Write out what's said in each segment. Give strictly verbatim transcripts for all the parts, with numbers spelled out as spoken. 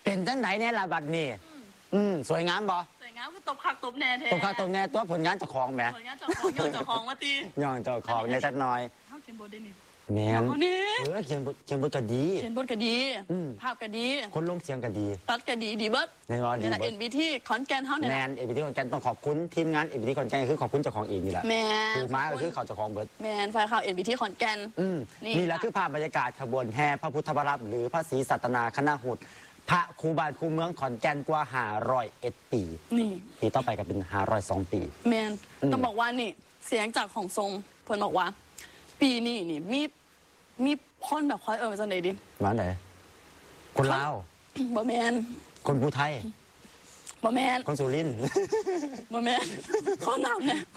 เป็นจังไหนเนี่ยล่ะบัดนี้อืมสวยงามบ่สวยงามคือตบคักตบแน่แท้ตบคักตบแน่ตัวผลงานเจ้าของแหมผลงานเจ้าของย้อนเจ้าของมาตีย้อนเจ้าของในสักหน่อยเฮาเขียนบทได้นี่แม่นนี่เออเขียนบทเขียนบทก็ดีเขียนบทก็ดีภาพก็ดีคนลงเสียงก็ดีตัดก็ดีดีเบิดแน่นอนดีเอ็นบีที่ขอนแก่นเฮาเนี่ยแม่นเอ็นบีที่ขอนแก่นต้องขอบคุณทีมงานเอ็นบีที่ขอนแก่นคือขอบคุณเจ้าของเองนี่แหละแม่คือม้าก็คือเขาเจ้าของเบิดแม่นฝ่ายข่าวเอ็นบีที่ขอนแก่นนี่แหละคือภาพบรรยากาศขบวนแห่พระพุทธบารมีหรือพระศรีสัตนาคณหุตพระครูบาลครูเมืองขอนแก่นกว่าห้าร้อยเอ็ดปีนี่ปีต่อไปก็เป็นห้าร้อยสองปีแมนต้องบอกว่านี่เสียงจากของทรงเพิ่นบอกว่าปีนี้นี่มีมีพ่นแบบคอยเออมาจากไหนดิมาไหนคนลาวบ่แมนคนภูไทยบ่แมนคนสุรินทร์บ่แมนข้อนำเนี่ย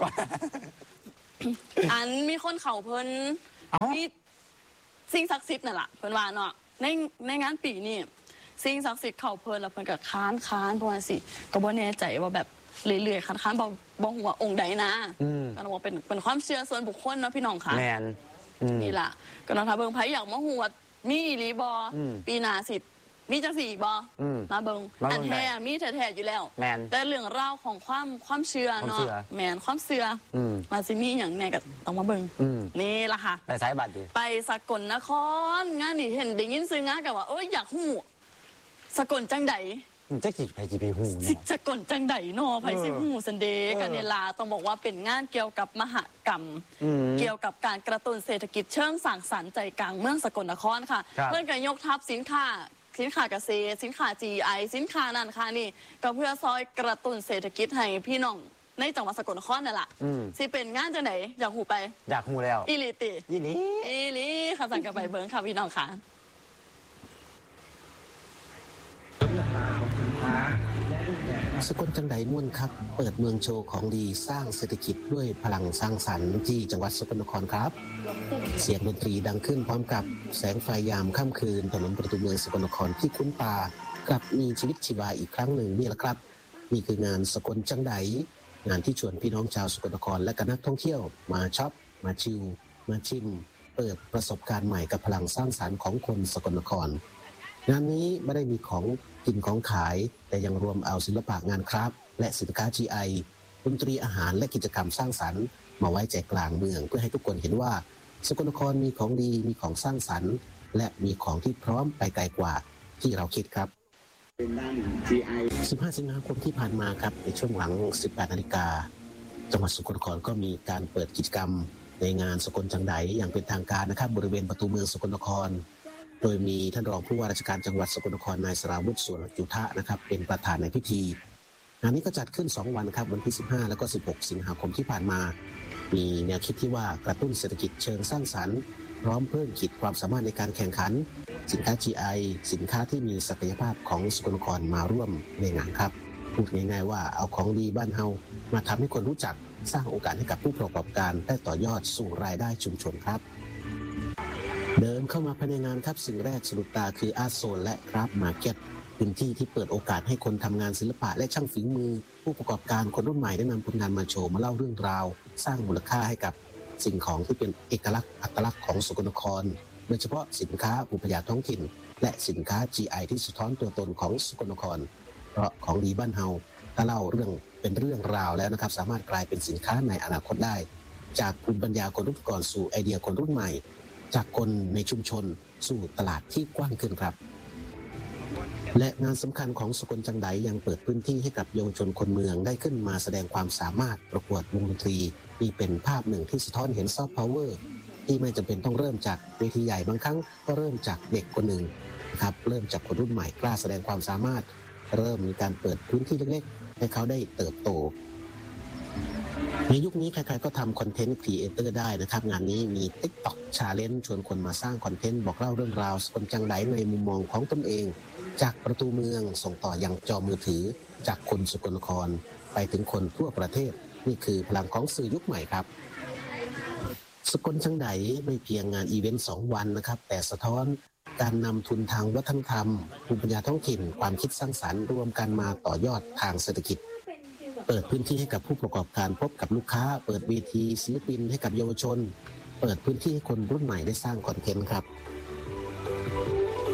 อันมีคนเข่าเพิ่นมีสิ่งศักดิ์สิทธิ์นั่นแหละเพิ่นว่าเนาะในในงานปีนี้สิ่งศักดิ์สิทธิ์เข่าเพิ่นแล้วเพิ่นก็ค้านค้านเพราะว่าสิก็บ่แน่ใจว่าแบบเรื่อยๆค้านค้านบ่บ่หัวองค์ใดนะก็ต้องว่าเป็นเป็นความเชื่อส่วนบุคคลเนาะพี่น้องค่ะแม่นนี่ล่ะก็น้องทาเบิ่งไผอยากมาฮู้ว่ามีอีหลีบ่ปีหน้าสิมีจังสี่บ่มาเบิ่งอันแท้มีแท้ๆอยู่แล้วแต่เรื่องราวของความความเชื่อเนาะแม่นความเชื่อมาสิมีหยังแน่ก็ต้องมาเบิ่งนี่ล่ะค่ะไปสายบัตรดิไปสกลนครงานนี่เห็นได้ยินซื้องานก็ว่าเอ้ยอยากฮู้สกลจังได๋จะกี่ไปกี่ไปฮู้สิสกลจังได๋เนาะไผสิฮู้ซันเดกันนี่ล่ะต้องบอกว่าเป็นงานเกี่ยวกับมหกรรมเกี่ยวกับการกระตุ้นเศรษฐกิจเชิงสร้างสรรค์ใจกลางเมืองสกลนครค่ะเพื่อนก็ยกทัพสินค้าสินค้าเกษตรสินค้า จี ไอ สินค้านั่นค่ะนี่ก็เพื่อซอยกระตุ้นเศรษฐกิจให้พี่น้องในจังหวัดสกลนครนั่นแหละสิเป็นงานจังไหนอยากหูไปอยากหูแล้วอีลีติอีลีอีลีค่ะสั่งกันไปเบิ้งค่ะพี่น้องค่ะสกลจังไดม่วนครับเปิดเมืองโชว์ของดีสร้างเศรษฐกิจด้วยพลังสร้างสรรค์ที่จังหวัดสกลนครครับเสียงดนตรีดังขึ้นพร้อมกับแสงไฟยามค่ำคืนถนนประตูเมืองสกลนครที่คุ้นตากลับมีชีวิตชีวาอีกครั้งหนึ่งนี่แหละครับนี่คืองานสกลจังไดงานที่ชวนพี่น้องชาวสกลนครและก็นักท่องเที่ยวมาช็อปมาชิลมาชิมเปิดประสบการณ์ใหม่กับพลังสร้างสรรค์ของคนสกลนครงานนี้ไม่ได้มีของกินของขายแต่ยังรวมเอาศิลปะงานคราฟต์และสินค้า จี ไอ ดนตรีอาหารและกิจกรรมสร้างสรรค์มาไว้ใจกลางเมืองเพื่อให้ทุกคนเห็นว่าสกลนครมีของดีมีของสร้างสรรค์และมีของที่พร้อมไปไกลกว่าที่เราคิดครับเป็นด้าน จี ไอ สิบห้า สิงหาคมที่ผ่านมาครับในช่วงหลัง สิบแปด นาฬิกาจังหวัดสกลนครก็มีการเปิดกิจกรรมในงานสกลจังไดอย่างเป็นทางการนะครับบริเวณประตูเมืองสกลนครโดยมีท่านรองผู้ว่าราชการจังหวัดสกลนครนายสราวุฒิสวนจุทะนะครับเป็นประธานในพิธีงานนี้ก็จัดขึ้นสองวันครับวันที่สิบห้าแล้วก็สิบหกสิงหาคมที่ผ่านมามีแนวคิดที่ว่ากระตุ้นเศรษฐกิจเชิงสร้างสรรค์พร้อมเพิ่มขีดความสามารถในการแข่งขันสินค้า จี ไอ สินค้าที่มีศักยภาพของสกลนครมาร่วมในงานครับพูดง่ายๆว่าเอาของดีบ้านเฮามาทำให้คนรู้จักสร้างโอกาสให้กับผู้ประกอบการได้ต่อยอดสู่รายได้ชุมชนครับเดินเข้ามาภายในงานครับสิ่งแรกสะดุดตาคืออาร์ตโซนและคราฟต์มาร์เก็ตพื้นที่ที่เปิดโอกาสให้คนทำงานศิลปะและช่างฝีมือผู้ประกอบการคนรุ่นใหม่ได้นำผลงานมาโชว์มาเล่าเรื่องราวสร้างมูลค่าให้กับสิ่งของที่เป็นเอกลักษณ์อัตลักษณ์ของสกลนครโดยเฉพาะสินค้าภูมิปัญญาท้องถิ่นและสินค้า จี ไอ ที่สะท้อนตัวตนของสกลนครเพราะของดีบ้านเฮาถ้าเล่าเรื่องเป็นเรื่องราวแล้วนะครับสามารถกลายเป็นสินค้าในอนาคตได้จากภูมิปัญญาคนรุ่นก่อนสู่ไอเดียคนรุ่นใหม่จากคนในชุมชนสู่ตลาดที่กว้างขึ้นครับและงานสำคัญของสกลจังไดยังเปิดพื้นที่ให้กับเยาวชนคนเมืองได้ขึ้นมาแสดงความสามารถประกวดวงดนตรีนี่เป็นภาพหนึ่งที่สะท้อนเห็นซอฟต์พาวเวอร์ที่ไม่จำเป็นต้องเริ่มจากเวทีใหญ่บางครั้งก็เริ่มจากเด็กคนหนึ่งครับเริ่มจากคนรุ่นใหม่กล้าแสดงความสามารถเริ่มมีการเปิดพื้นที่เล็กๆให้เขาได้เติบโตในยุคนี้ใครๆก็ทำคอนเทนต์ครีเอเตอร์ได้นะครับงานนี้มี TikTok Challenge ชวนคนมาสร้างคอนเทนต์บอกเล่าเรื่องราวสกลจังไดในมุมมองของตนเองจากประตูเมืองส่งต่อยังจอมือถือจากคนสกลนครไปถึงคนทั่วประเทศนี่คือพลังของสื่อยุคใหม่ครับสกลจังไดไม่เพียงงานอีเวนต์สองวันนะครับแต่สะท้อนการนำทุนทางวัฒนธรรมภูมิปัญญาท้องถิ่นความคิดสร้างสรรค์รวมกันมาต่อยอดทางเศรษฐกิจเปิดพื้นที่ให้กับผู้ประกอบการพบกับลูกค้าเปิดเวทีศิลปินให้กับเยาวชนเปิดพื้นที่ให้คนรุ่นใหม่ได้สร้างคอนเทนต์ครับอีกมุมหนึ่ง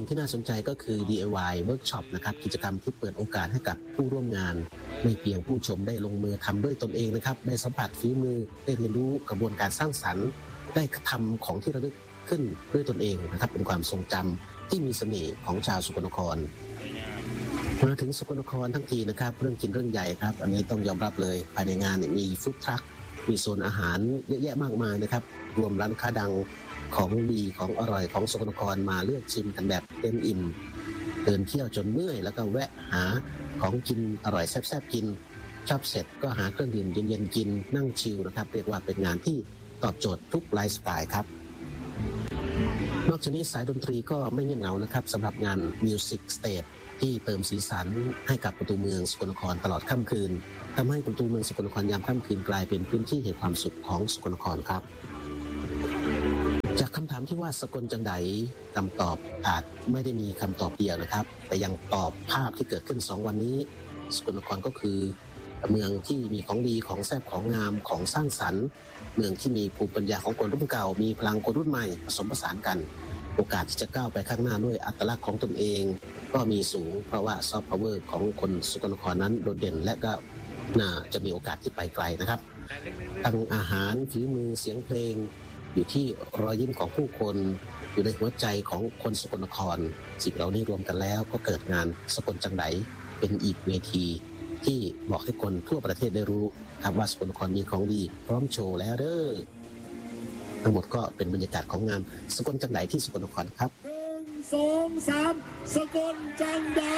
นึ่งที่น่าสนใจก็คือ ดี ไอ วาย Workshop นะครับกิจกรรมที่เปิดโอกาสให้กับผู้ร่วมงานไม่เพียงผู้ชมได้ลงมือทำด้วยตนเองนะครับได้สัมผัสฝีมือได้เรียนรู้กระบวนการสร้างสรรค์ได้ทำของที่ระลึกขึ้นด้วยตนเองนะครับเป็นความทรงจำที่มีเสน่ห์ของชาวสกลนครมาถึงสกลนครทั้งทีนะครับเรื่องกินเรื่องใหญ่ครับอันนี้ต้องยอมรับเลยภายในงานมีฟู้ดทรัคมีโซนอาหารเยอะแยะมากมายนะครับรวมร้านค้าดังของดีของอร่อยของสกลนครมาเลือกชิมกันแบบเต็มอิ่มเดินเที่ยวจนเมื่อยแล้วก็แวะหาของกินอร่อยแซ่บๆกินชอบเสร็จก็หาเครื่องดื่มเย็นๆกินนั่งชิลนะครับเรียกว่าเป็นงานที่ตอบโจทย์ทุกไลฟ์สไตล์ครับนอกจากนี้สายดนตรีก็ไม่เงียบเหงานะครับสำหรับงาน Music Stage ที่เติมสีสันให้กับประตูเมืองสกลนครตลอดค่ำคืนทำให้ประตูเมืองสกลนครยามค่ำคืนกลายเป็นพื้นที่แห่งความสุขของสกลนครครับจากคำถามที่ว่าสกลจังไดคำตอบอาจไม่ได้มีคำตอบเดียวนะครับแต่ยังตอบภาพที่เกิดขึ้นสองวันนี้สกลนครก็คือเมืองที่มีของดีของแซ่บของงามของสร้างสรรค์เมืองที่มีภูมิปัญญาของคนรุ่นเก่ามีพลังคนรุ่นใหม่ผสมผสานกันโอกาสที่จะก้าวไปข้างหน้าด้วยอัตลักษณ์ของตนเองก็มีสูงเพราะว่าซอฟต์พาวเวอร์ของคนสกลนครนั้นโดดเด่นและก็น่าจะมีโอกาสที่ไปไกลนะครับทั้งอาหารฝีมือเสียงเพลงอยู่ที่รอยยิ้มของผู้คนอยู่ในหัวใจของคนสกลนครสิ่งเหล่านี้รวมกันแล้วก็เกิดงานสกลจังไดเป็นอีกเวทีที่บอกให้คนทั่วประเทศได้รู้ครับว่าสกลนครมีของดีพร้อมโชว์แล้วเด้อทั้งหมดก็เป็นบรรยากาศของงานสกลจังไดที่สกลนครครับหนึ่งสองสามสกลจังได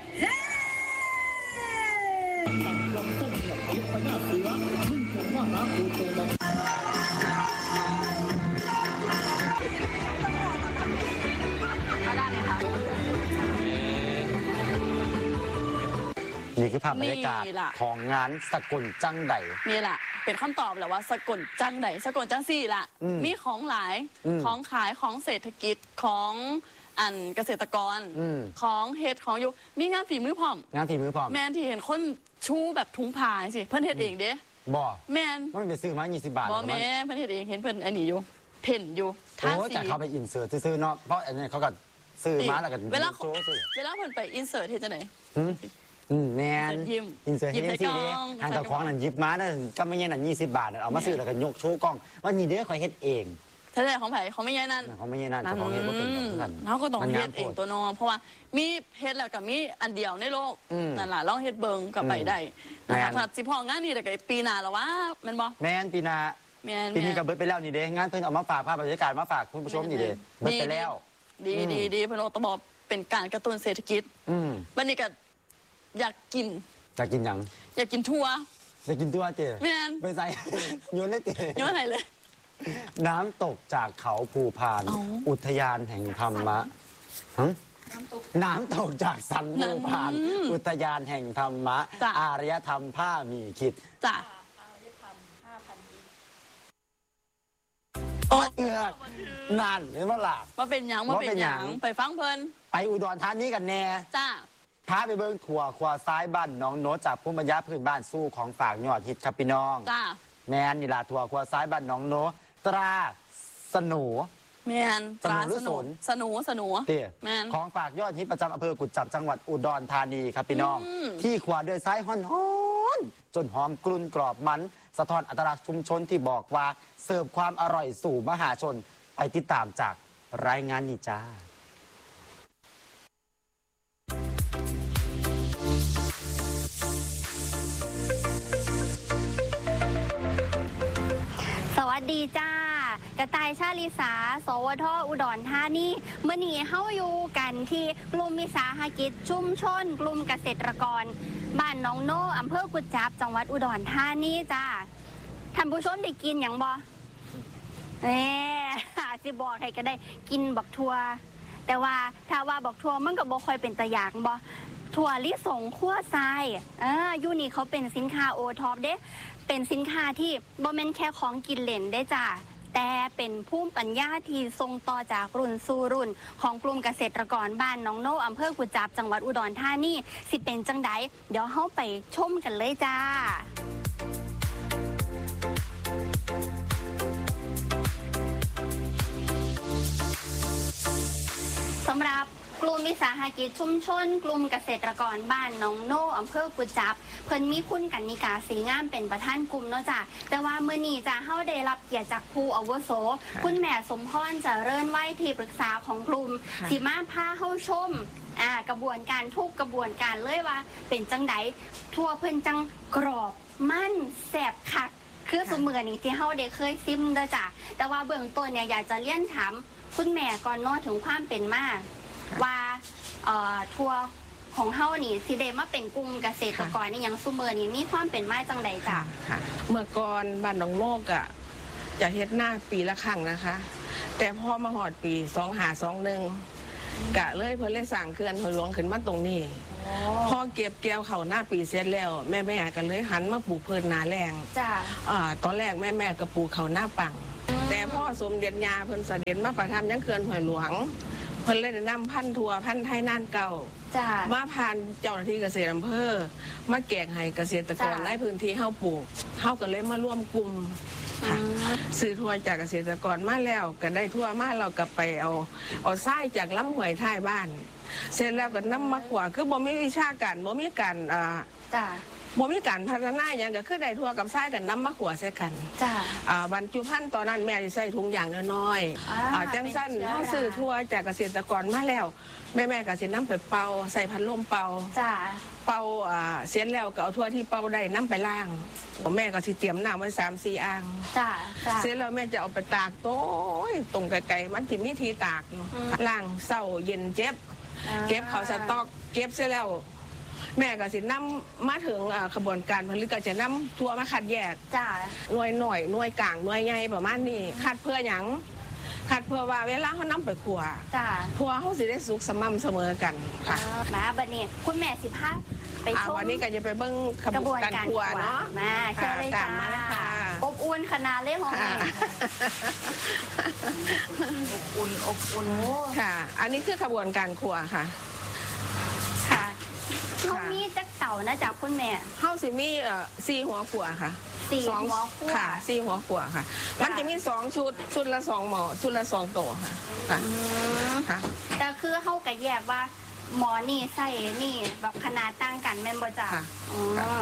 นี่คือภาพบรรยากาศของงานสกลจังไดนี่แหละเป็นคำตอบแหละว่าสกลจังไดสกลจังสี่ละมีของหลายของขายของเศรษฐกิจของอันเกษตรกรของเฮ็ดของอยู่มีงานฝีมือพร้อมงานฝีมือพร้อมแมนที่เห็นคนชูแบบถุงผ้าสิเพิ่นเฮ็ดเองเด้บ่แมนมันไปซื้อมายี่สิบบาทบ่แม่เพิ่นเฮ็ดเองเห็นเพิ่นอันนี้อยู่เพ่นอยู่ท่าสีแต่เขาไปอินเสิร์ตซื้อเนาะเพราะอันนี้เขาก็ซื้อมาแล้วก็เวลาเวลาเพิ่นไปอินเสิร์ตเฮ็ดจังได๋อืมแมนอินเสิร์ตเฮ็ดจังซี่เด้ทางเจ้าของนั่นหยิบมานั่นก็ไม่ใช่นั่นยี่สิบบาทเอามาซื้อแล้วก็ยกโชว์กล้องว่านี่เด้อข่อยเฮ็ดเองถ้าได้ของไผ่เขาไม่ใช่นั่นเขาไม่ใช่นั่นเจ้าของเฮ็ดบ่เป็นกันเขาก็ต้องเฮ็ดเองตัวนอเพราะว่ามีเฮ็ดแล้วกับมีอันเดียวในโลกนั่นล่ะลองเฮ็ดเบิ่งก็ไปได้นะคะถ้าสิพองานนี้แต่ก็ปีหน้าแล้วว่าแม่นบ่แม่นปีหน้าปีนี้ก็เบิดไปแล้วนี่เด้งานเพิ่นเอามาฝากภาพบรรยากาศมาฝากคุณผู้ชมนี่เด้เบิดไปแล้วดีดีดีเพิ่นเอาตบอกเป็นการกระตุ้นเศรษฐกิจบัดนี้ก็อยากกินอยากกินหยังอยากกินทัวอยากกินทัวเจ๊แม่นไปใส่โยนเลยเจ๊โยนไหนเลยน้ำตกจากเขาภูพานอุทยานแห่งธรรมะน้ำตกจากสันภูพานอุทยานแห่งธรรมะอารยธรรมผ้ามีคิดจ้ะโอ้เอือกนั่นเห็นว่าหลับมาเป็นหยังมาเป็นหยังไปฟังเพลินไปอุดรธานีกันแน่จ้าพาไปเบิ้งถั่วขวาซ้ายบ้านน้องโน้ตจากภูมิปัญญาพื้นบ้านสู้ของฝากยอดฮิตครับพี่น้องจ้าแมนนี่ล่ะถั่วขวาซ้ายบ้านน้องโน้ตตราสนูแมนตราสนูสนูสนูแมนของฝากยอดฮิตประจำอำเภอกุดจับจังหวัดอุดรธานีครับพี่น้องที่ขวาด้วยซ้ายฮ้อนๆจนหอมกลุ่นกรอบมันสะท้อนอัตลักษณ์ชุมชนที่บอกว่าเสิร์ฟความอร่อยสู่มหาชนไปติดตามจากรายงานนี้จ้าสวัสดีจ้ากระต่ายชาลิสาสวทอุดรธานีเมื่อนี้เฮาอยู่กันที่กลุ่มวิสาหกิจชุมชนกลุ่มเกษตรกรบ้านหนองโนอำเภอกุดจับจังหวัดอุดรธานีจ้าท่านผู้ชมได้กินอย่างบ่เอ๊ะสิบอกให้ก็ได้กินบักทัวแต่ว่าถ้าว่าบักทัวมันก็บ่ค่อยเป็นตะอยากบ่ถั่วลิสงคั่วทรายอ่าอยู่นี่เขาเป็นสินค้าโอท็อปเด้เป็นสินค้าที่บ่แม่นแค่ของกินเล่นได้จ้าแต่เป็นภูมิปัญญาที่ส่งต่อจากรุ่นสู่รุ่นของกลุ่มเกษตรกรบ้านหนองโนอำเภอกุดจับจังหวัดอุดรธานีสิเป็นจังไดเดี๋ยวเฮาไปชมกันเลยจ้าสำหรับกลุ่มวิสาหกิจชุมชน กลุ่มเกษตรกรบ้านหนองโน่อำเภอกุจจับเพิ่นมีคุณกนิกาสีงามเป็นประธานกลุ่มเนาะจ้ะแต่ว่ามื้อนี้จะเฮาได้รับเกียรติจากผู้อาวุโสคุณแม่สมพรเจริญไว้ที่ปรึกษาของกลุ่มสิมาพาเฮาชมอ่ากระบวนการทุกกระบวนการเลยว่าเป็นจังไดทั่วเพิ่นจังกรอบมั่นแซ่บคักคือสมือนี้ที่เฮาได้เคยซิมเด้อจ้ะแต่ว่าเบื้องต้นเนี่ยอยากจะเรียนถามคุณแม่ก่อนเนาะถึงความเป็นมาว่าเอ่อทัวร์ของเฮานี่สิได้มาเป็นกลุ่มเกษตรกรนี่ยังซุมือนี่มีความเป็นมาจังใดจ้ะค่ะเมื่อก่อนบ้านหนองโลกอะจะเฮ็ดหน้าปีละครั้งนะคะ แต่พอมาหอดปีสองหาสองหนึ่งกะเลยเพิ่นเลยสั่งเขื่อนหัวหลวงขึ้นมาตรงนี้พอเก็บเกี่ยวเขาหน้าปีเสร็จแล้วแม่แม่ก็เลยหันมาปลูกเพิ่นนาแรงจ้ะอ่าตอนแรกแม่แม่ก็ปลูกเขาหน้าปัง แต่พ่อสมเด็จยาเพิ่นเสด็จมาประทับยังเขื่อนหัวหลวงเพิ่นเลยแนะนำพันธุ์ถั่วพันธุ์ไทยน่านเก่าจ้ะมาผ่านเจ้าหน้าที่เกษตรอำเภอมาแจกให้เกษตรกรจ้ะในพื้นที่เฮาปลูกเฮาก็เลยมาร่วมกลุ่มค่ะซื้อทั่วจากเกษตรกรมาแล้วก็ได้ทั่วมาเราก็ไปเอาเอาทรายจากลำห้วยท้ายบ้าน เสร็จแล้วก็นำมาขวาคือบ่มีวิชาการบ่มีการอ่าจ้ะบ่มีการพัฒนาอย่างก็คือได้ทั่วกับทรายกันนำมาขวาใส่กันจ้ะอ่าบรรจุภัณฑ์ตอนนั้นแม่สิใส่ถุงอย่างน้อยๆอ่าอ่าจังสั้นเป็นเชื้อราเฮาซื้อทั่วจากเกษตรกรมาแล้ว แม่แม่ๆก็สินำไปเป่าใส่พัดลมเป่าจ้ะเป่าอ่าเสร็จแล้วก็เอาทั่วที่เป่าได้น้ำไปล้างแม่ก็สิเตรียมน้ำไว้สามสี่อ่างจ้ะจ้ะเสร็จแล้วแม่จะเอาไปตากโต้ยตรงไกลๆมันสิมีที่ตากอยู่อืมล้างเศร้าเย็นเจ็บ เก็บเขาสต๊อกเก็บเสร็จแล้ว แม่ก็สินำมาถึงอ่าขบวนการผลิตก็จะนำทั่วมาคัดแยกจ้ะหน่วยหน่อยหน่วยกลางหน่วยใหญ่ประมาณนี้คัดเพื่อหยังคัดเพื่อว่าเวลาเขานำไปขัวจ้ะขัวเขาสิได้สุกสม่ำเสมอกันค่ะมาบัดนี้คุณแม่สิพาไปอ่าชมวันนี้ก็จะไปเบิ้งขกระบบ ววน นการการขัวขัวเนาะมาเชิญเลยค่ะจ้าตามมาเลยค่ะอบอุ่นขนาดเล่ของค่ะแม่อุ่นอบอุ่นโอ้ค่ะ อันนี้คือขบวนการขัวค่ะค่ะเขามีจักเต่านะจ๊ะคุณแม่เฮาสิมีเอ่อสี่หัวขัวค่ะสี่สองหัวคั่วค่ะสี่หัวขัวค่ะ มันจะมีสองชุดชุดละสองหมอชุดละสองโตค่ะค่ะอืมค่ะแต่คือเขาก็แยกว่าหมอนี่ใส่นี่แบบขนาดต่างกันแม่นบ่จ้ะค่ะอืม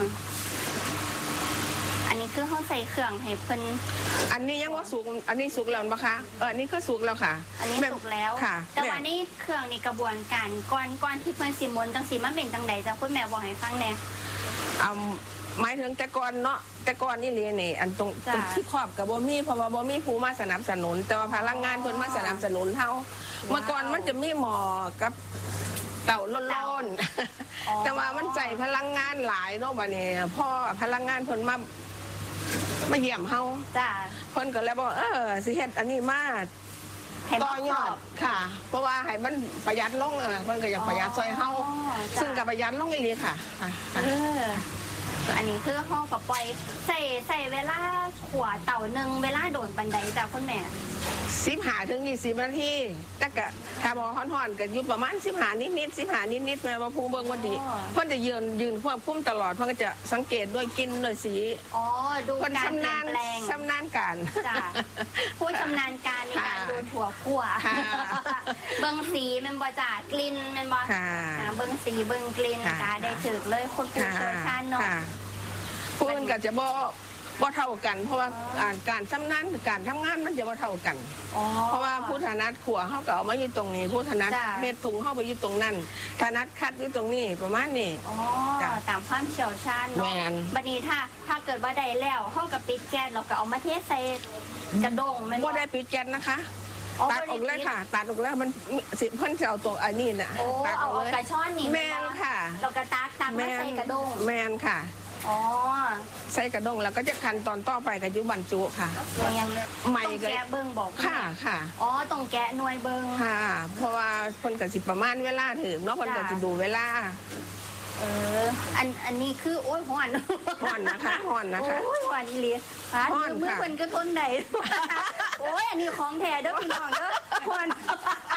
อันนี้คือเขาใส่เครื่องให้เพิ่นอันนี้ยังว่าสุกอันนี้สุกแล้วปะคะเอออันนี้ก็สุกแล้วค่ะอันนี้แม่สุกแล้วค่ะแต่ว่านี่เครื่องนี่กระบวนการก่อนก่อนที่เพิ่นสิมนต์จังสิมันเป็นจังใดจ้ะคุณแม่บอกให้ฟังแหน่เอาหมายถึงแต่ก่อนเนาะแต่ก่อนนี่เรียนนี่อันตรงจ้ะตรงที่ครอบกับบ่มีเพราะว่าบ่มีผู้มาสนับสนุน แต่ว่าพลังงานเพิ่นมาสนับสนุนเฮาเมื่อก่อนมันจะมีหมอกับเต่าล้นอ๋อๆแต่ว่ามันใจพลังงานหลายเนาะบัดนี้พ่อพลังงานเพิ่นมามาเยี่ยมเฮาจ้ะเพิ่นก็เลยบอกเออสิเฮ็ดอันนี้มาให้ต่มาอยอครดบค่ะ เพราะว่าให้มันประหยัดลงเออเพิ่นก็อยากประหยัดซอยเฮาอ๋อจ้ะซึ่งก็ประหยัดลงอีหลีค่ะค่ะเอออันนี้คือห้องกับปล่อยใส่ใส่เวลาขวเต่าหนึ่งเวลาโดนบันไดจ้ะคุณแม่สิบหาถึงยี่สิบนาทีแต่ก็ถ้าบอฮ้อนๆก็อยู่ประมาณสิบหานิดๆสิบหานิดๆแม่ว่าผู้เบิ่งวันดีอ๋อเพิ่นจะยืนยืนควบคุมตลอดเพิ่นก็จะสังเกตด้วยกลินด้วยสีอ๋อดูเพิ่นการชำเปลี่นายนญแปลงชำนาญการจ้ะผู้ชำนาญการในการค่ะดูถั่วคั่วค่ะเบิ้งสีแมันบ่จ้ะกลิ่นแมันบ่ค่ะอ่าเบิ้งสีเบิ้งกลิ่นค่ะจ้าได้ถึกเลยคนผู้ค่ะเชี่ยวชาญเนาะค่ะผู้อื่นก็จะบ่บ่เท่ากัน เพราะว่าอ่าการชำนาญการทำงานมันจะบ่เท่ากันอ๋อเพราะว่าผู้ถนัดขัวเขาก็เอามาอยู่ตรงนี้ผู้ถนัดจ้ะเม็ดถุงเข้าไปอยู่ตรงนั้นถนัดคัดอยู่ตรงนี้ประมาณนี้อ๋อจ้ะตามความเชี่ยวชาญแมเนาะนบัดนี้ถ้าถ้าเกิดว่าได้แล้วเฮากับปิดแก๊สเราก็เอามาเทใส่กระด้งแมันบ่ได้ปิดแก๊สนะคะอ๋อตัดบ่อได้อกเลยปิดค่ะ ตัดออกแล้วมันสิเพิ่นจะเอาตัวอันนี้น่ะโอ้ตัดเอาอเอาอกเลยกระช่อนนี่แมนค่ะเรากระตักตักแมมาน ใส่กระด้งแมนค่ะอ๋อใส่กระด้งแล้วก็จะคันตอนต่อไปกับยุบรรจุค่ะยังใหม่ต้องก็แกะเบิ่งบอกค่ะค่ะอ๋อต้องแกะหน่วยเบิ่งค่ะ เพราะว่าเพิ่นก็สิประมาณเวลาถึงเนาะเพิ่นก็สิดูเวลาเอออันอันนี้คือโอ้ยหอนห่อนนะคะห่อนนะคะโอ้ยหอนอีหลีฮะฮ้อนเมื่อค่ะคนก็ทนได้ โอ้ยอันนี้ของแท้เด้อพี่น้องเด้อหอน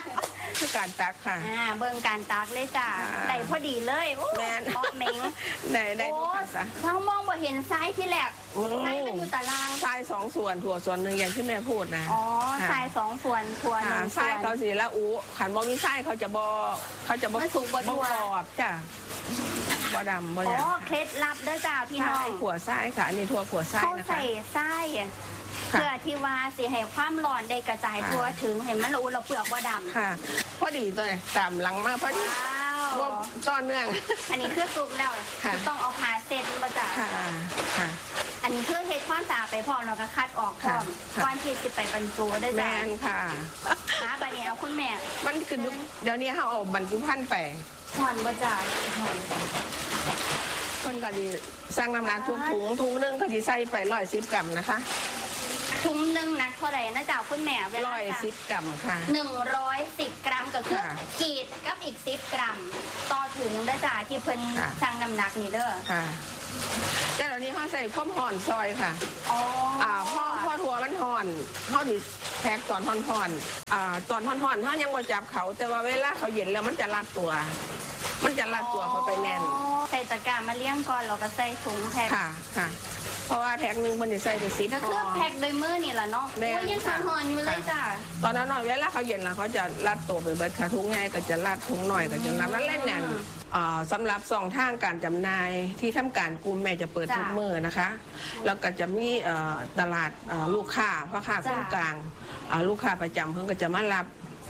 คือการตักค่ะอ่าเบิ่งการตักเลยจ้าค่ะได้พอดีเลยโอ้แม่นเหมาะเหม็งได้ได้โอ้ทุกภาษาเรามองบ่เห็นซ้ายที่แรกโอ้ซ้ายมันอยู่ตารางทรายสองส่วนถั่วส่วนหนึ่งอย่างที่แม่พูดนะอ๋อค่ะทรายสองส่วนทัวหค่ะนึ่งทส่รายวนเขาสีละอูขันบอมีทรายเขาจะบอเขาจะบอมันสุกบ่ทั่วกรอบจ้ะบอดำบออ๋หอยังเคล็ดลับเด้อจ้าพี่น้ทอราง ยขัวทรายค่ะอันนี้ถั่วขัวทรายเขานะคะใส่ไส้เพื่อที่ว่าสิให้ความร้อนได้กระจายค่ะทั่วถึงเห็นมันละอุเราเปลือกว่าดำค่ะ พอดีตัวเนี่ยตามหลังมาพอดีว้าวว่าต้อนเนื่องอันนี้คือสุกแล้วค่ะต้องเอาผ้าเซ็ตมาจ้าค่ะค่ะอันนี้คือเฮ็ดความสะอาดไปพร้อมแล้วก็คัดออกพร้อมค่ะก่อนที่สิไปบรรจุได้อแมจ้านค่ะนะบัดนี้เอาคุณแม่มันคือเดี๋ยวนี้เขาเอาบรรจุภัณฑ์ไปถอนบ่จ้าถอนคนก็ดีสร้างน้ำหนักทุกถุงถุงหนึงก็ดีใส่ไปร้อยสิบกรัมนะคะถุงหนึงนะเท่าไหร่นะจ้าคุณแม่เวลาร้อยสิบกรัมค่ะหนึ่งร้อยสิบกรัมก็คือค่ะขีดกับอีกสิบกรัม ต่อถุงได้อจ้าที่เพิ่นค่ะสั่งน้ำหนักนี่เด้อค่ะแต่เดี๋ยวนี้เขาใส่ข้าวห่อนซอยค่ะอ๋ออ่าพ่อพ่อทัวมันห่อนเขาดิแพ็กตอนห่อนห่อนๆอ่าตอนห่อนห่อนๆเขายังบ่จับเขา แต่ว่าเวลาเขาเย็นแล้วมันจะรัดตัว มันจะรัดตัวเขาไปแน่นอ๋อใส่ตะกร้ามาเลี้ยงก่อนเราก็ใส่ถุงแพ็คค่ะค่ะ เพราะว่าแพ็กหนึงมันจะใส่ไปสิบก็ห่คืออแพ็คโดยมือนี่แหละเนาะแม่นโอ้ยยังค่ะหอนๆอยู่เลยจ้าตอนนั้นเวลาเขาเย็นแล้วเขาจะรัดตัวไปเบิดค่ะทุกง่ายก็จะรัดทุกหน่อยก็จะรัดแล้วแน่นแน่นอ่าสำหรับสองทางการจำหน่ายที่ทำการกลุ่มแม่จะเปิดทุกมือนะคะ แล้วก็จะมีเอ่อตลาดเอ่อลูกค้าพ่อค้าคนกลางอ่าลูกค้าประจำเพิ่นก็จะมารับ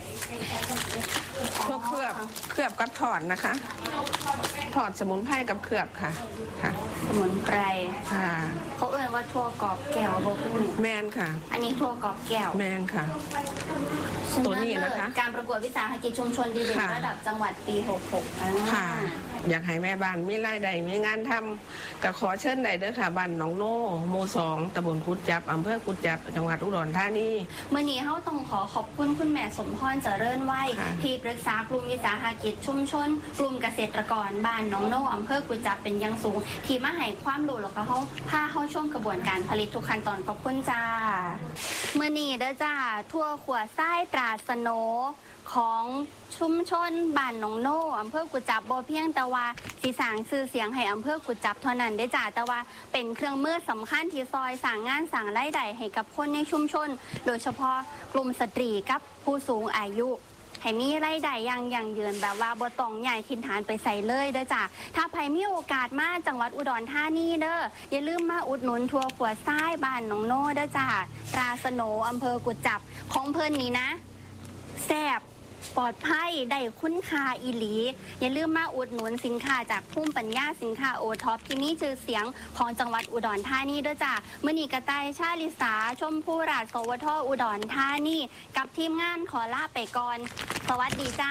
พวกเคลือบเคลือบกับถอดนะคะถอดสมุนไพรกับเคลือบค่ะค่ะสมุนไพรค่ะเขาเอ่ยว่าทั่วกรอบแก้วบ่คุณแมนค่ะอันนี้ทั่วกรอบแก้วแมนค่ะ ตัวนี้นะคะการประกวดวิสาหกิจชุมชนดีเด่นค่ะระดับจังหวัดปีหกหกอ่าค่ะ อยากให้แม่บ้านมีรายได้มีงานทำก็ขอเชิญได้เด้อค่ะบ้านหนองโน่หมู่สองตำบลกุดจับอำเภอกุดจับจังหวัดอุดรธานีเมื่อนี้เขาต้องขอขอบคุณคุณแม่สมพรเจริญไว้ค่ะที่ปรึกษากลุ่มวิสาหกิจชุมชน กลุ่มเกษตรกรบ้านหน้องโน่อำเภอกุจจับเป็นอยังสูง ที่มาให้ความรู้แล้วก็เขาพาเข้าช่วงกระบวนการผลิตทุกขั้นตอนขอบคุณจ้าเมื่อนี้เด้อจ้าทั่วขวดไส้ตราสโนของชุมชนบ้านหนองโน่อำเภอกุจจับบ่เพียงแต่ว่าสีสร้างชื่อเสียงให้อำเภอกุจจับเท่านั้นได้อจ้าแต่ว่าเป็นเครื่องมือสำคัญที่ซอยสร้างงานสร้างรายได้ให้กับคนในชุมชน โดยเฉพาะกลุ่มสตรีกับผู้สูงอายุ ให้มีรายได้อย่างยั่งยืนแบบว่าบ่ต้องย้ายถิ่นฐานไปใส่เลยเด้อจ้ะถ้าใครมีโอกาสมาจังหวัดอุดรธานีเด้ออย่าลืมมาอุดหนุนทัวร์ขัวซ้ายบ้านหนองโน่เด้อจ้ะตราสโหนอำเภอกุจจับของเพิ่นนี้นะแซ่บปลอดภัยได้คุณค่าอีหลี อย่าลืมมาอุดหนุนสินค้าจากภูมิปัญญาสินค้าโอท็อปที่มีชื่อเสียงของจังหวัดอุดรธานีด้วยจ้ะมื่อนี้กระต่ายชาลิสาชมพูราชสวทอุดรธานีกับทีมงานขอลาไปก่อน สวัสดีจ้า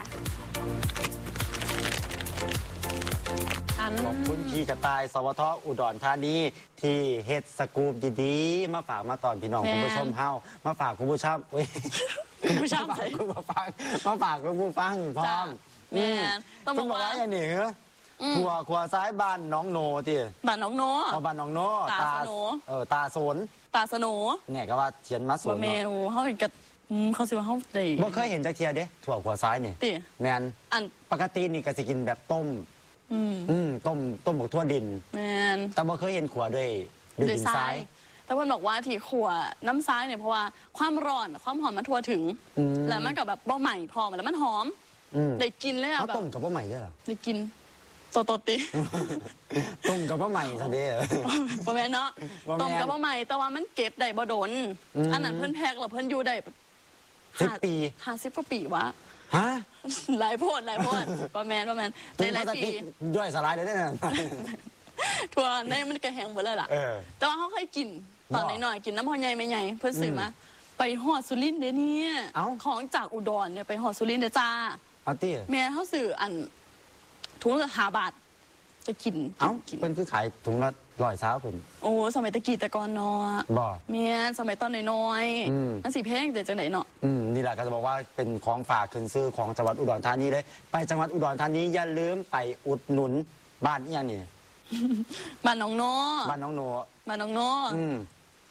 ขอบคุณพี่กระต่ายสวทอุดรธานีที่เฮ็ดสกู๊ปดีๆมาฝากมาตอนพี่น้องแม่คุณผู้ชมเฮามาฝากคุณผู้ชมเว้ยคุณผู้ชมมาใส่ฝากคุณผู้ฟังมาฝากคุณผู้ฟังพร้อจ้ะมแม่ต้องบอกว่าคุณอย่างนี้เหรออืมขัวขัวซ้ายบ้านน้องโนที่บ้านน้องโนเอาบ้านน้องโนตาโสนเออตาโสนตาสโหนเนี่ยก็ว่าเขียนมาโสบ่นเมเนาะนูเขาเห็นกับอืมเขาสิว่าเขาได้บ่เคยเห็นจักเทียเด้ถั่วขัวซ้ายนี่ติแมนอันปกตินี่ก็สิกินแบบต้มอืมอืมต้มต้มบักทั่วดินแมนแต่บ่เคยเห็นขัวด้วยด้วยด้วยดินทซ้าราย ย แต่ว่าบอกว่าที่ขัวน้ำซ้ายเนี่ยเพราะว่าความร้อนความหอมมันทั่วถึงอืมแล้วมันกับแบบบ่ใหม่พอแล้วมันหอมอืมได้กินเลยอะเขาแบบต้มกับว่าใหม่ด้วยเหรอได้กินโตโตติต้มกับว่าใหม่ซะเด้อบ่แม่นเนาะบ่แม่นต้มกับบ่ใหม่แต่ว่ามันเก็บได้บ่โดนอืมอันนั้นเพิ่นแพ็คแล้วเพิ่นอยู่ได้สิบปีห้าสิบกว่าปีวะฮะหลายโพดหลายโพดบ่แม่นบ่แม่นได้หลายต้มปีพลสติกย่อยสลายเลยได้อเนี่ยทั่วในมันก็แห้งหมดเลยล่ะเออแต่ว่าเขาเคยกินตอนบ่น้อยๆกินน้ำพอใหญ่ไม่ใหญ่เพิ่นซื้ออมมาไปหอดสุรินทร์เด้อเนี่ยเอ้าของจากอุดรเนี่ยไปหอดสุรินทร์เด้อจ้าเอาตี้แม่เขาซื้ออันถุงละห้าบาทจะกินเอ้ากินเป็นคือขายถุงละร้อยสาวผมโอ้สมัยตะกี้แต่ก่อนเนาะบ่แม่สมัยตอนน้อยอืมๆนั่นสิเพลงแต่จังไหนเนาะอืมนี่แหละก็จะบอกว่าเป็นของฝากขึ้นซื้อของจังหวัดอุดรธานีเลย ไปจังหวัดอุดรธานีอย่าลืมไปอุดหนุนบ้านอีหยังนี่บ้านน้องโนบ้านน้องโนบ้านน้องโนอืม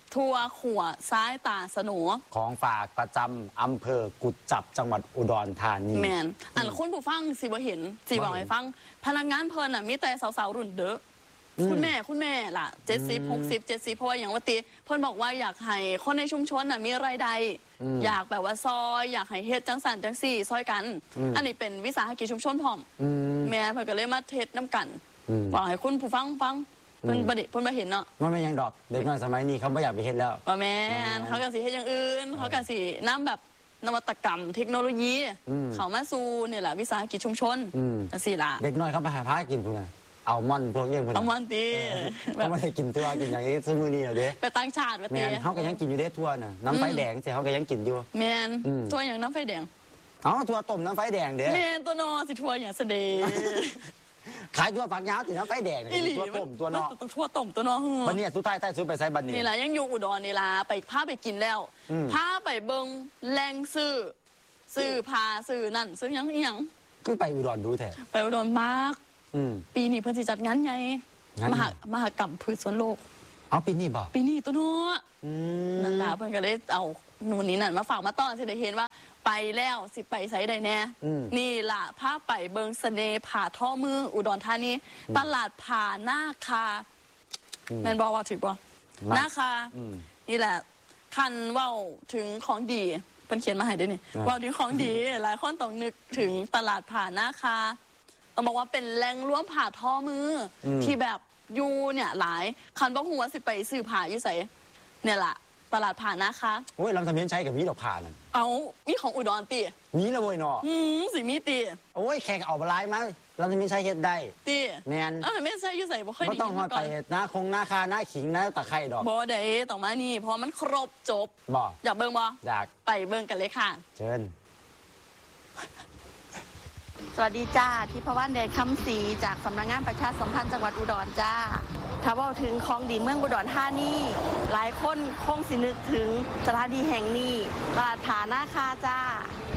ทั่วขัวซ้ายตาสนูของฝากประจำอำเภอกุดจับจังหวัดอุดรธานีแมนอันคุณผู้ฟังสิบ่เห็นสิบอกให้ฟังพนักงานเพิ่นอ่ะมีแต่สาวๆรุ่นเด้ออคุณแม่คุณแม่ล่ะเจ็ดสิบหกสิบเจ็ดสิบเพราะว่าอย่างว่าตีเพิ่นบอกว่าอยากให้คนในชุมชนอ่ะมีรายได้อยากแบบว่าซอยอยากให้เฮ็ดจังสันจังสี่ซอยกัน อันนี้เป็นวิสาหกิจชุมชนพร้อมแม่เพิ่นก็เลยมาเทศน้ำกันบอกให้คุณผู้ฟังฟังเพิ่นบ่ได้เพิ่นบ่เห็นเนาะมันไม่ยังดอกเด็กน้อยสมัยนี้เขาไม่อยากไปเฮ็ดแล้วว่าแม่นเขาก็สิเฮ็ดอย่างอื่นเขาก็สินำแบบนวัตกรรมเทคโนโลยีเขามาสู่นี่แหละวิสาหกิจชุมชนจังซี่ล่ะเด็กน้อยเขาไปหาพากินพวกนั้นเอาม่อนพวกเยี่ยงพวกเอานั้นมันตีเขาไม่ได้กินทั่วกินอย่างนี้ซึ่งมือนี้เหรอเด้ไปต่างชาติว่าแมตีนเขาก็ยังกินอยู่เด้ทั่วน่ะน้ำไฟแดงเสียเขาก็ยังกินอยู่แมนตัวอย่างน้ำไฟแดงอ๋อทั่วต้มน้ำไฟแดงเด้แมนตัวนอสิทัวอย่างเสดขายทั่วฝักยาวถึงน้ำไฟแดงอีหลีทั่วต้มตัวเนาะทั่วต้มตัวนอวันนี้สุดท้ายใต้สุดไปใส่บันนี้นี่แหละยังอยู่อุดรนี่ล่ะไปพาไปกินแล้วพาไปเบิงแรงซื้อซื้อพาซื้อนั่นซื้อหยังอีหยังคือไปอุดรดูแท้ไปอุดรมากอืมปีนี้เพิ่นสิจัดงานไงงานมหามหากรรมพืชสวนโลกเอาปีนี้บอกปีนี้ตัวเนาะอืมนั่นล่ะเพิ่นก็เลยเอาหนูนนี้นั่นมาฝากมาต้อนสิได้เห็นว่าไปแล้วสิไปไสได้แน่นี่ล่ะพาไปเบิงเสน่ห์ผาท่อมืออุดรธานีตลาดผาหน้าคาแม่นบอกว่าถูกบ่หน้าคานี่แหละคันเว้าถึงของดีเพิ่นเขียนมาให้ด้วยนี่เว้าถึงของดีหลายคนต้องนึกถึงตลาดผาหน้าคาต้องบอกว่าเป็นแหล่งรวมผาท่อมือที่แบบอยู่เนี่ยหลายคันบ่ฮู้ว่าสิไปซื้อผ้าอยู่ไสเนี่ยล่ะตลาดผาหน้าคาโอ้ยลำทำเนียนใช้กับมีดอกผ่านั่นเอามีของอุดรตีมีแล้วเว้ยเนาะอืมสิมีตีโอ้ยแขกเอาบลายมาลำทำเนียนใช้เฮ็ดได้ตีแมนเอ้าไม่ใช่อยู่ใส่บ่เคยก็ได้ต้องยินหอมาดก่ไปอนหน้าคงหน้าคาหน้าขิงหน้าตะไคร่ดอกบ่ได้ต่อมานี่เพราะมันครบจบบอกอยากเบิ่งบ่อยากไปเบิ่งกันเลยค่ะเชิญสวัสดีจ้าทิพวรรณเดชคำศรีจากสำนักงานประชาสัมพันธ์จังหวัดอุดรจ้าถ้าเว่าถึงของดีเมืองอุดรธานีหลายคนคงสินึกถึงสถานที่แห่งนี้ตลาดผาหน้าคาจ้า